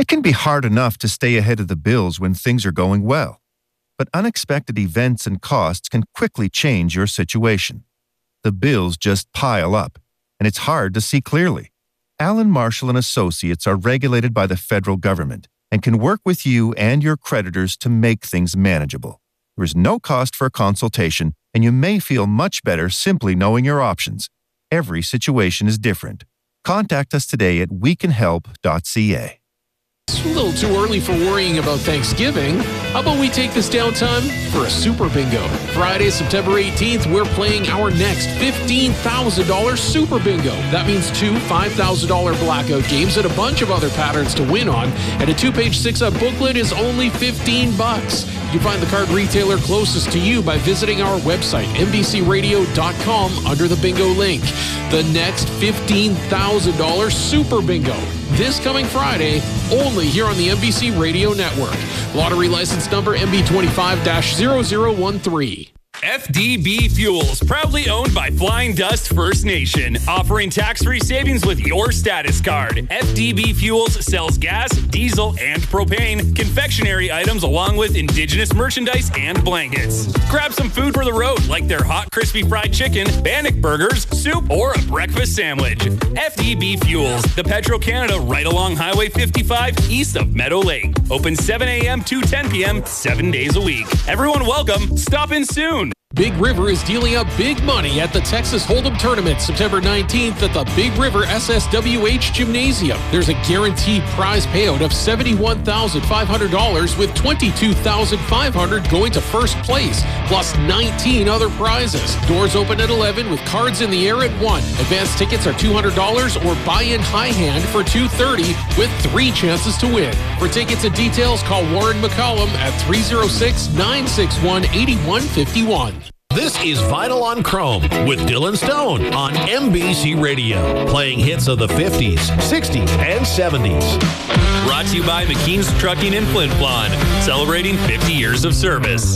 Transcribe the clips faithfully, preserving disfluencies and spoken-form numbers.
It can be hard enough to stay ahead of the bills when things are going well, but unexpected events and costs can quickly change your situation. The bills just pile up, and it's hard to see clearly. Allen Marshall and Associates are regulated by the federal government and can work with you and your creditors to make things manageable. There is no cost for a consultation, and you may feel much better simply knowing your options. Every situation is different. Contact us today at we can help dot c a. It's a little too early for worrying about Thanksgiving. How about we take this downtime for a Super Bingo? Friday, September eighteenth, we're playing our next fifteen thousand dollars Super Bingo. That means two five thousand dollars blackout games and a bunch of other patterns to win on. And a two-page six-up booklet is only fifteen bucks. You can find the card retailer closest to you by visiting our website, n b c radio dot com, under the bingo link. The next fifteen thousand dollars Super Bingo. This coming Friday, only here on the N B C Radio Network. Lottery license number M B twenty-five dash zero zero one three. F D B Fuels, proudly owned by Flying Dust First Nation, offering tax-free savings with your status card. F D B Fuels sells gas, diesel, and propane, confectionery items along with indigenous merchandise and blankets. Grab some food for the road like their hot crispy fried chicken, Bannock burgers, soup, or a breakfast sandwich. F D B Fuels, the Petro Canada right along Highway fifty-five east of Meadow Lake. Open seven a.m. to ten p.m. seven days a week. Everyone welcome. Stop in soon. Big River is dealing out big money at the Texas Hold'em Tournament September nineteenth at the Big River S S W H Gymnasium. There's a guaranteed prize payout of seventy-one thousand five hundred dollars with twenty-two thousand five hundred dollars going to first place, plus nineteen other prizes. Doors open at eleven with cards in the air at one. Advance tickets are two hundred dollars or buy-in high hand for two hundred thirty dollars with three chances to win. For tickets and details, call Warren McCollum at three oh six, nine six one, eight one five one. This is Vinyl on Chrome with Dylan Stone on N B C Radio, playing hits of the fifties, sixties, and seventies. Brought to you by McKean's Trucking in Flin Flon, celebrating fifty years of service.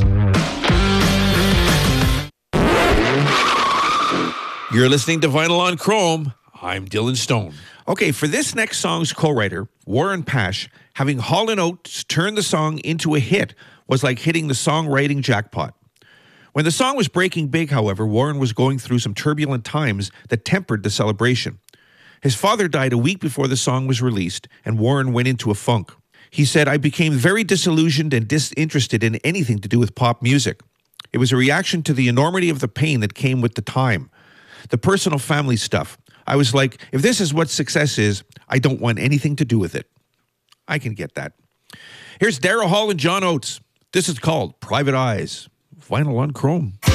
You're listening to Vinyl on Chrome. I'm Dylan Stone. Okay, for this next song's co-writer, Warren Pash, having Hall and Oates turn the song into a hit was like hitting the songwriting jackpot. When the song was breaking big, however, Warren was going through some turbulent times that tempered the celebration. His father died a week before the song was released, and Warren went into a funk. He said, "I became very disillusioned and disinterested in anything to do with pop music. It was a reaction to the enormity of the pain that came with the time. The personal family stuff. I was like, if this is what success is, I don't want anything to do with it." I can get that. Here's Daryl Hall and John Oates. This is called Private Eyes. Vinyl on Chrome.